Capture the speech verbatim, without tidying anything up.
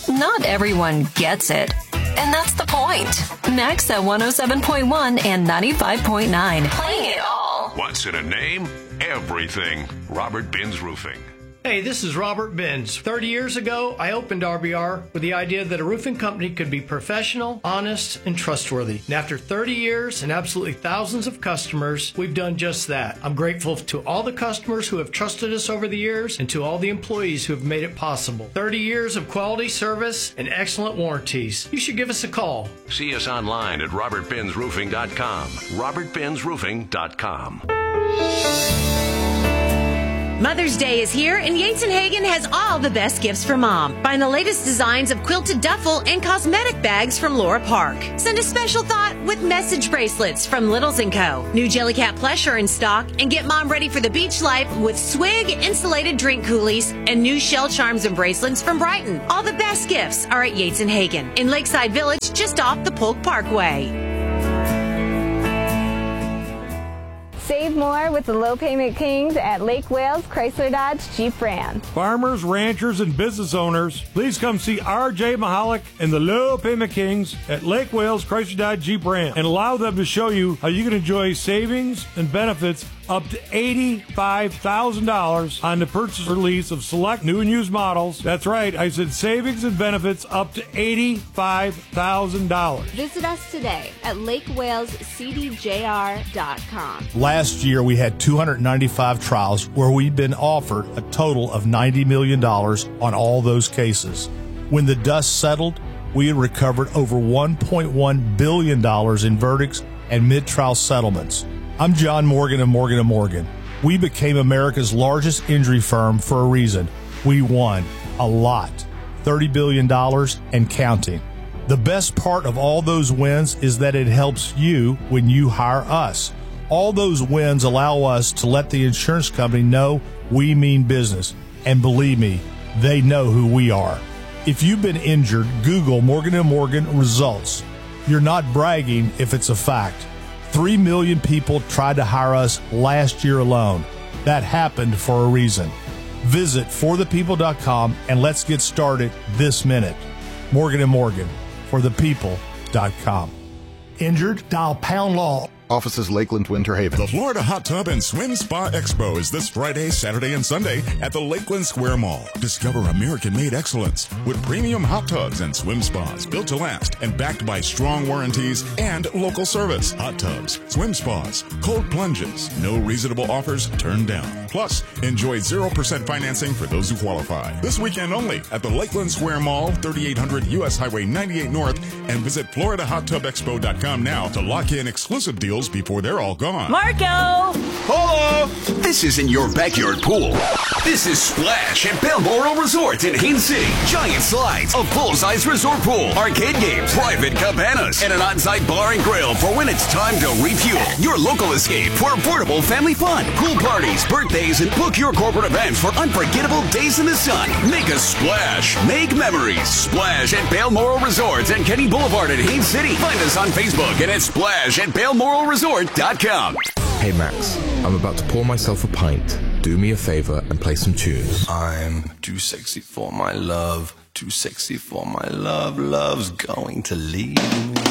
Not everyone gets it. And that's the point. Max at one oh seven point one and ninety-five point nine. Playing it all. What's in a name? Everything. Robert Binns Roofing. Hey, this is Robert Binns. thirty years ago, I opened R B R with the idea that a roofing company could be professional, honest, and trustworthy. And after thirty years and absolutely thousands of customers, we've done just that. I'm grateful to all the customers who have trusted us over the years and to all the employees who have made it possible. thirty years of quality service and excellent warranties. You should give us a call. See us online at robert binns roofing dot com. robert binns roofing dot com. Mother's Day is here, and Yates and Hagen has all the best gifts for Mom. Find the latest designs of quilted duffel and cosmetic bags from Laura Park. Send a special thought with message bracelets from Littles and Co. New Jellycat plush are in stock, and get Mom ready for the beach life with Swig insulated drink coolies and new shell charms and bracelets from Brighton. All the best gifts are at Yates and Hagen in Lakeside Village, just off the Polk Parkway. Save more with the low payment kings at Lake Wales Chrysler Dodge Jeep Ram. Farmers, ranchers, and business owners, please come see R J Mahalik and the low payment kings at Lake Wales Chrysler Dodge Jeep Ram and allow them to show you how you can enjoy savings and benefits up to eighty-five thousand dollars on the purchase or lease of select new and used models. That's right, I said savings and benefits up to eighty-five thousand dollars. Visit us today at lake wales c d j r dot com. Last year, we had two hundred ninety-five trials where we've been offered a total of ninety million dollars on all those cases. When the dust settled, we had recovered over one point one billion dollars in verdicts and mid-trial settlements. I'm John Morgan of Morgan and Morgan. We became America's largest injury firm for a reason. We won a lot, thirty billion dollars and counting. The best part of all those wins is that it helps you when you hire us. All those wins allow us to let the insurance company know we mean business. And believe me, they know who we are. If you've been injured, Google Morgan and Morgan results. You're not bragging if it's a fact. Three million people tried to hire us last year alone. That happened for a reason. Visit for the people dot com and let's get started this minute. Morgan and Morgan, for the people dot com. Injured? Dial pound law. Offices Lakeland, Winter Haven. The Florida Hot Tub and Swim Spa Expo is this Friday, Saturday, and Sunday at the Lakeland Square Mall. Discover American-made excellence with premium hot tubs and swim spas built to last and backed by strong warranties and local service. Hot tubs, swim spas, cold plunges, no reasonable offers turned down. Plus, enjoy zero percent financing for those who qualify. This weekend only at the Lakeland Square Mall, thirty-eight hundred U S Highway ninety-eight North, and visit florida hot tub expo dot com now to lock in exclusive deals before they're all gone. Marco! Hello! This isn't your backyard pool. This is Splash at Balmoral Resort in Haines City. Giant slides, a full-size resort pool, arcade games, private cabanas, and an on-site bar and grill for when it's time to refuel. Your local escape for affordable family fun, pool parties, birthdays, and book your corporate events for unforgettable days in the sun. Make a splash. Make memories. Splash at Balmoral Resort and Kenny Boulevard in Haines City. Find us on Facebook and at splash at balmoral resort dot com. Hey Max, I'm about to pour myself a pint. Do me a favor and play some tunes. I'm too sexy for my love, too sexy for my love, love's going to leave me.